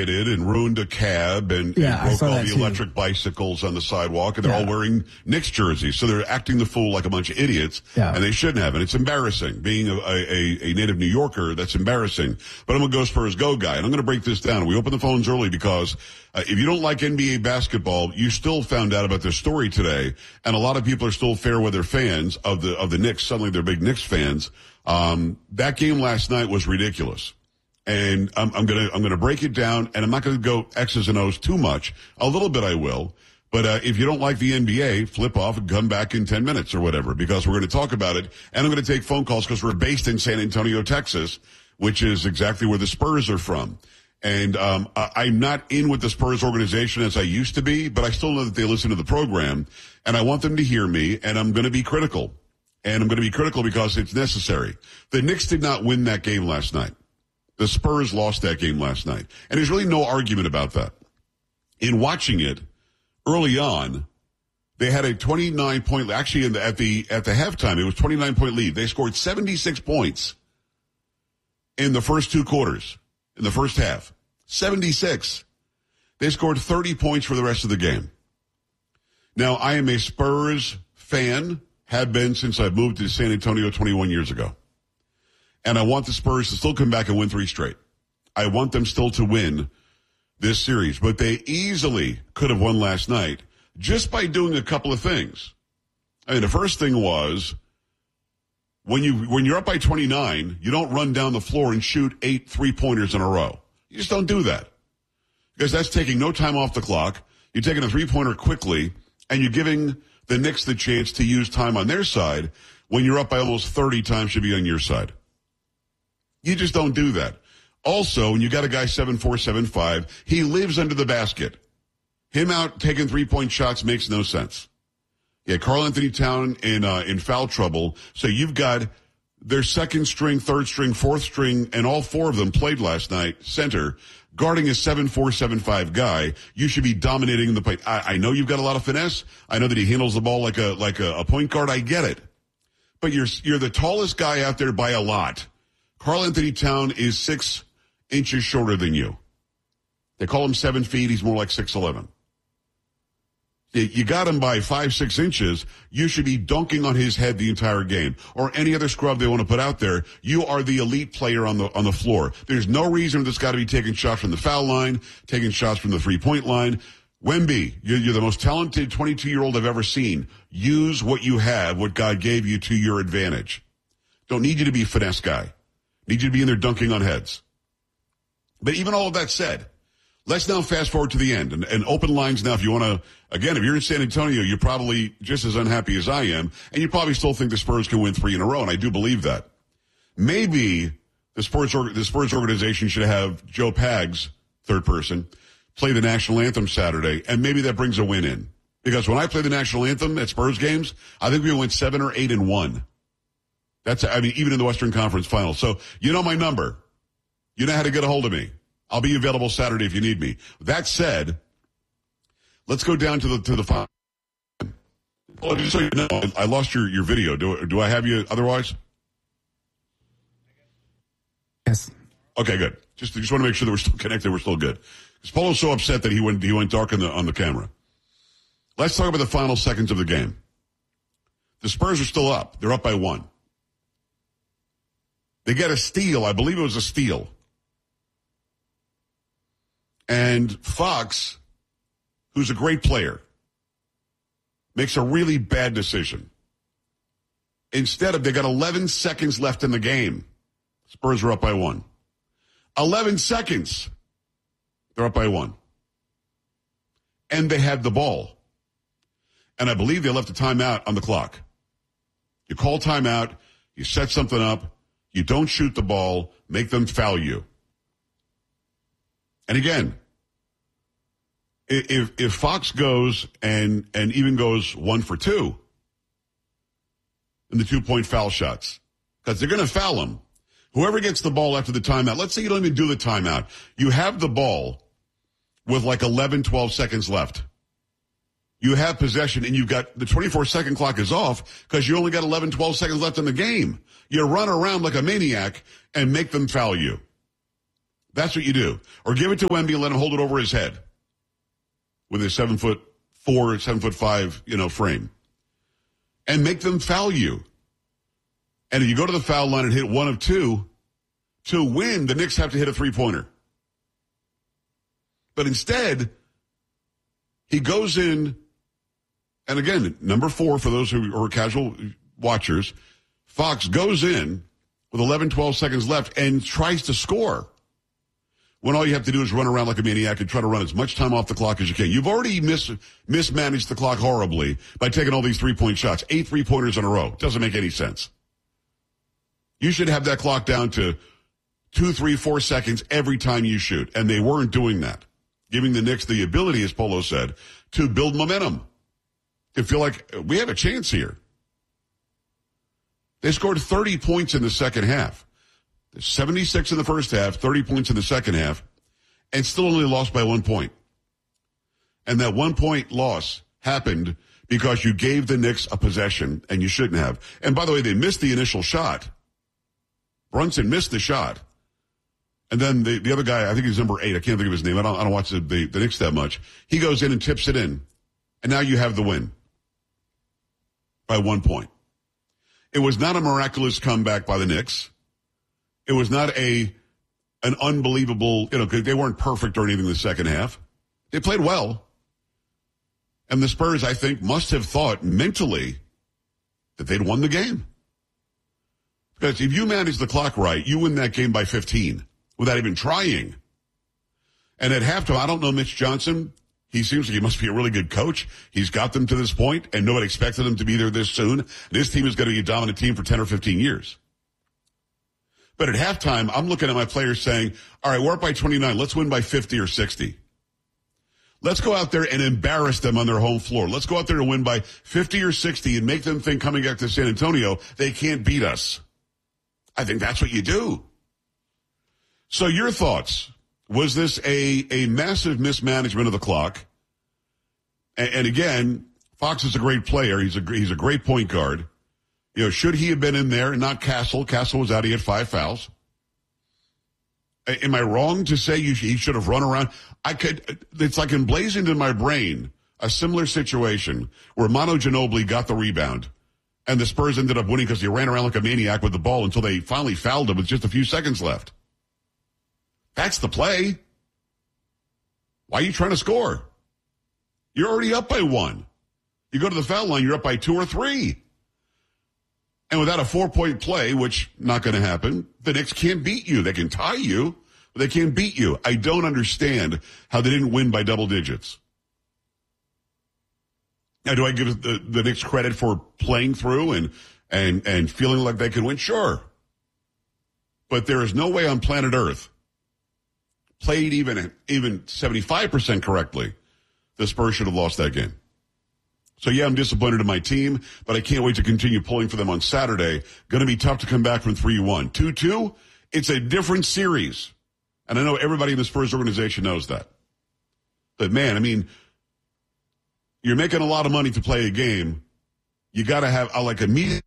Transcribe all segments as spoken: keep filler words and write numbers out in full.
and ruined a cab and, Yeah, I and saw broke all that the too. electric bicycles on the sidewalk, and they're Yeah. all wearing Knicks jerseys. So they're acting the fool like a bunch of idiots, Yeah. and they shouldn't have. And it's embarrassing. Being a, a, a native New Yorker, that's embarrassing. But I'm a Go Spurs Go guy, and I'm going to break this down. We opened the phones early because uh, if you don't like N B A basketball, you still found out about this story today, and a lot of people are still fair weather fans of the of the Knicks. Suddenly they're big Knicks fans. Um, that game last night was ridiculous. And I'm, I'm gonna, I'm gonna break it down, and I'm not gonna go X's and O's too much. A little bit I will. But, uh, if you don't like the N B A, flip off and come back in ten minutes or whatever, because we're gonna talk about it. And I'm gonna take phone calls because we're based in San Antonio, Texas, which is exactly where the Spurs are from. And, um, I, I'm not in with the Spurs organization as I used to be, but I still know that they listen to the program, and I want them to hear me, and I'm gonna be critical. And I'm gonna be critical because it's necessary. The Knicks did not win that game last night. The Spurs lost that game last night. And there's really no argument about that. In watching it, early on, they had a twenty-nine point, actually in the, at the, at the halftime, it was twenty-nine point lead. They scored seventy-six points in the first two quarters, in the first half. seventy-six. They scored thirty points for the rest of the game. Now, I am a Spurs fan, have been since I moved to San Antonio twenty-one years ago. And I want the Spurs to still come back and win three straight. I want them still to win this series. But they easily could have won last night just by doing a couple of things. I mean, the first thing was when, you, when you're up by twenty-nine, you don't run down the floor and shoot eight three-pointers in a row. You just don't do that. Because that's taking no time off the clock. You're taking a three-pointer quickly, and you're giving the Knicks the chance to use time on their side when you're up by almost thirty times should be on your side. You just don't do that. Also, when you got a guy seven four, seven five, he lives under the basket. Him out taking three-point shots makes no sense. Yeah, Karl Anthony Towns in uh, in foul trouble. So you've got their second string, third string, fourth string, and all four of them played last night, center, guarding a seven four, seven five guy. You should be dominating the play. I, I know you've got a lot of finesse. I know that he handles the ball like a like a, a point guard. I get it. But you're you're the tallest guy out there by a lot. Karl Anthony Towns is six inches shorter than you. They call him seven feet. He's more like six eleven. You got him by five, six inches. You should be dunking on his head the entire game. Or any other scrub they want to put out there. You are the elite player on the on the floor. There's no reason that's got to be taking shots from the foul line, taking shots from the three-point line. Wemby, you're, you're the most talented twenty-two-year-old I've ever seen. Use what you have, what God gave you, to your advantage. Don't need you to be a finesse guy. Need you to be in there dunking on heads. But even all of that said, let's now fast forward to the end and, and open lines now. If you want to, again, if you're in San Antonio, you're probably just as unhappy as I am, and you probably still think the Spurs can win three in a row, and I do believe that. Maybe the Spurs, the Spurs organization should have Joe Pags, third person, play the national anthem Saturday, and maybe that brings a win in. Because when I play the national anthem at Spurs games, I think we went seven or eight and one. That's, I mean, even in the Western Conference Finals. So, you know my number. You know how to get a hold of me. I'll be available Saturday if you need me. That said, let's go down to the, to the final. Oh, just so you know, I lost your, your video. Do, do I have you otherwise? Yes. Okay, good. Just, just want to make sure that we're still connected. We're still good. Because Polo's so upset that he went, he went dark on the, on the camera. Let's talk about the final seconds of the game. The Spurs are still up. They're up by one. They get a steal. I believe it was a steal. And Fox, who's a great player, makes a really bad decision. Instead of, they got eleven seconds left in the game. Spurs are up by one. eleven seconds. They're up by one. And they had the ball. And I believe they left a timeout on the clock. You call timeout, you set something up, you don't shoot the ball, make them foul you. And again, if if Fox goes and and even goes one for two in the two-point foul shots, because they're going to foul him, whoever gets the ball after the timeout, let's say you don't even do the timeout, you have the ball with like eleven, twelve seconds left. You have possession, and you've got the twenty-four second clock is off because you only got eleven, twelve seconds left in the game. You run around like a maniac and make them foul you. That's what you do. Or give it to Wemby and let him hold it over his head with his seven foot four, seven foot five, you know, frame. And make them foul you. And if you go to the foul line and hit one of two, to win, the Knicks have to hit a three-pointer. But instead, he goes in, and again, number four, for those who are casual watchers, Fox goes in with eleven, twelve seconds left and tries to score. When all you have to do is run around like a maniac and try to run as much time off the clock as you can. You've already mis- mismanaged the clock horribly by taking all these three-point shots. Eight three-pointers in a row. Doesn't make any sense. You should have that clock down to two, three, four seconds every time you shoot. And they weren't doing that. Giving the Knicks the ability, as Polo said, to build momentum. To feel like we have a chance here. They scored thirty points in the second half. seventy-six in the first half, thirty points in the second half, and still only lost by one point. And that one point loss happened because you gave the Knicks a possession, and you shouldn't have. And by the way, they missed the initial shot. Brunson missed the shot. And then the, the other guy, I think he's number eight. I can't think of his name. I don't, I don't watch the, the, the Knicks that much. He goes in and tips it in. And now you have the win by one point. It was not a miraculous comeback by the Knicks. It was not a an unbelievable, you know, they weren't perfect or anything in the second half. They played well. And the Spurs, I think, must have thought mentally that they'd won the game. Because if you manage the clock right, you win that game by fifteen without even trying. And at halftime, I don't know Mitch Johnson. He seems like he must be a really good coach. He's got them to this point, and nobody expected them to be there this soon. This team is going to be a dominant team for ten or fifteen years. But at halftime, I'm looking at my players saying, all right, we're up by twenty-nine. Let's win by fifty or sixty. Let's go out there and embarrass them on their home floor. Let's go out there and win by fifty or sixty and make them think coming back to San Antonio, they can't beat us. I think that's what you do. So your thoughts, was this a, a massive mismanagement of the clock? And, and again, Fox is a great player. He's a, he's a great point guard. You know, should he have been in there and not Castle? Castle was out. He had five fouls. Am I wrong to say you, he should have run around? I could, it's like emblazoned in my brain, a similar situation where Manu Ginobili got the rebound and the Spurs ended up winning because he ran around like a maniac with the ball until they finally fouled him with just a few seconds left. That's the play. Why are you trying to score? You're already up by one. You go to the foul line, you're up by two or three. And without a four-point play, which not going to happen, the Knicks can't beat you. They can tie you, but they can't beat you. I don't understand how they didn't win by double digits. Now, do I give the, the Knicks credit for playing through and, and, and feeling like they can win? Sure. But there is no way on planet Earth, played even, even seventy-five percent correctly, the Spurs should have lost that game. So, yeah, I'm disappointed in my team, but I can't wait to continue pulling for them on Saturday. Going to be tough to come back from three one. two two, it's a different series. And I know everybody in the Spurs organization knows that. But, man, I mean, you're making a lot of money to play a game. You got to have, uh, like, a meeting.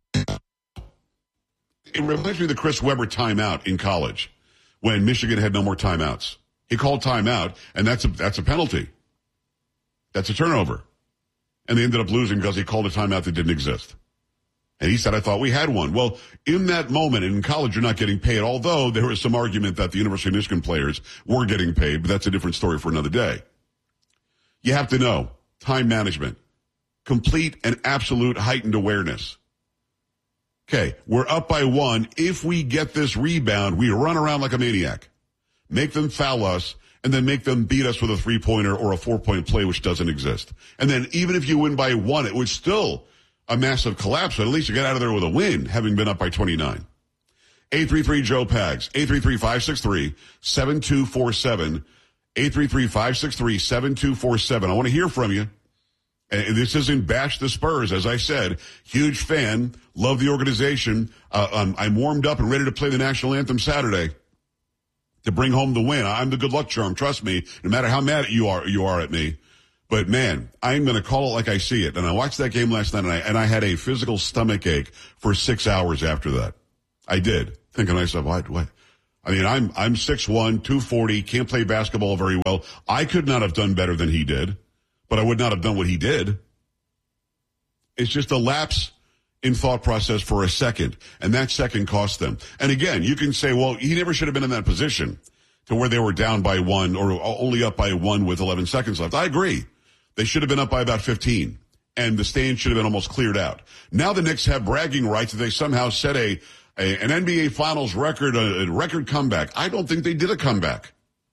It reminds me of the Chris Webber timeout in college when Michigan had no more timeouts. He called timeout, and that's a, that's a penalty. That's a turnover. And they ended up losing because he called a timeout that didn't exist. And he said, I thought we had one. Well, in that moment, in college, you're not getting paid, although there was some argument that the University of Michigan players were getting paid, but that's a different story for another day. You have to know time management, complete and absolute heightened awareness. Okay, we're up by one. If we get this rebound, we run around like a maniac, make them foul us, and then make them beat us with a three-pointer or a four-point play, which doesn't exist. And then even if you win by one, it was still a massive collapse, but at least you get out of there with a win, having been up by twenty-nine. eight three three Joe Pags, eight three three, five six three, seven two four seven, eight three three, five six three, seven two four seven. I want to hear from you. And this isn't bash the Spurs, as I said. Huge fan, love the organization. Uh, I'm, I'm warmed up and ready to play the national anthem Saturday to bring home the win. I'm the good luck charm, trust me, no matter how mad you are you are at me. But, man, I'm going to call it like I see it. And I watched that game last night, and I, and I had a physical stomach ache for six hours after that. I did, thinking to myself, what, what? I mean, I'm I'm six one, two forty, can't play basketball very well. I could not have done better than he did, but I would not have done what he did. It's just a lapse in thought process for a second, and that second cost them. And again, you can say, well, he never should have been in that position to where they were down by one or only up by one with eleven seconds left. I agree. They should have been up by about fifteen, and the stand should have been almost cleared out. Now the Knicks have bragging rights that they somehow set a A, an N B A Finals record, a, a record comeback. I don't think they did a comeback.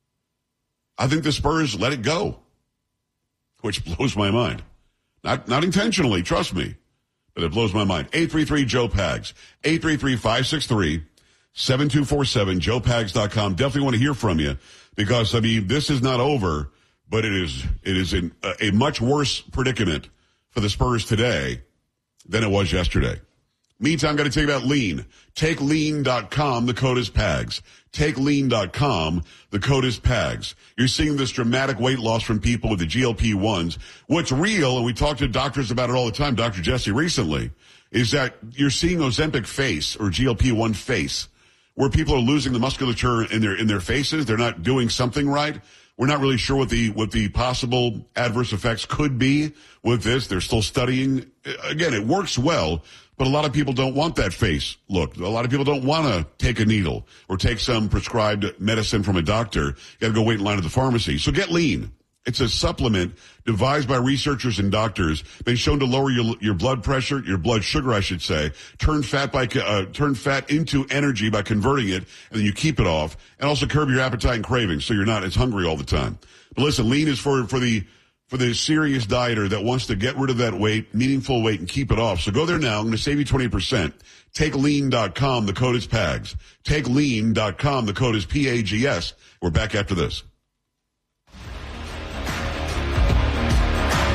I think the Spurs let it go, which blows my mind. Not not intentionally, trust me, but it blows my mind. eight three three Joe Pags, eight three three, five six three, seven two four seven, joe pags dot com. Definitely want to hear from you because, I mean, this is not over, but it is it is in a, a much worse predicament for the Spurs today than it was yesterday. Meantime, I'm going to tell you about Lean. Take lean dot com. The code is PAGS. Take lean dot com. The code is PAGS. You're seeing this dramatic weight loss from people with the G L P ones. What's real, and we talk to doctors about it all the time, Doctor Jesse recently, is that you're seeing Ozempic face or G L P one face, where people are losing the musculature in their in their faces. They're not doing something right. We're not really sure what the what the possible adverse effects could be with this. They're still studying. Again, it works well, but a lot of people don't want that face look. A lot of people don't want to take a needle or take some prescribed medicine from a doctor. You got to go wait in line at the pharmacy. So get Lean. It's a supplement devised by researchers and doctors, been shown to lower your your blood pressure, your blood sugar, I should say, turn fat by uh, turn fat into energy by converting it, and then you keep it off, and also curb your appetite and cravings, so you're not as hungry all the time. But listen, Lean is for for the for the serious dieter that wants to get rid of that weight, meaningful weight, and keep it off. So go there now. I'm going to save you twenty percent. Take lean dot com. The code is PAGS. Take lean dot com. The code is P A G S. We're back after this.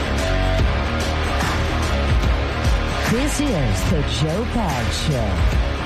This is the Joe Pags Show.